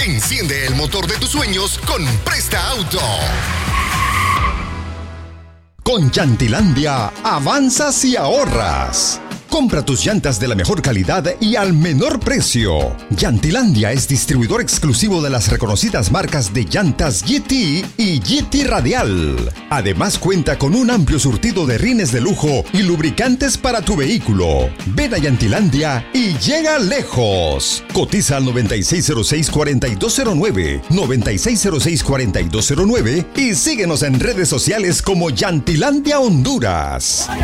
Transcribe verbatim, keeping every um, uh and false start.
Enciende el motor de tus sueños con Presta Auto. Con Llantilandia, avanzas y ahorras. Compra tus llantas de la mejor calidad y al menor precio. Llantilandia es distribuidor exclusivo de las reconocidas marcas de llantas G T y G T Radial. Además cuenta con un amplio surtido de rines de lujo y lubricantes para tu vehículo. Ven a Llantilandia y llega lejos. Cotiza al noventa y seis cero seis, cuarenta y dos cero nueve, noventa y seis cero seis, cuarenta y dos cero nueve y síguenos en redes sociales como Llantilandia Honduras.